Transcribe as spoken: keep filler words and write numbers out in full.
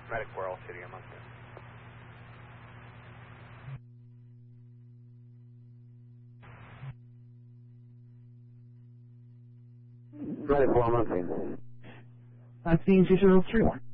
Medic four, all city, I'm on scene. Medic four, I'm on scene. On scene two zero three one.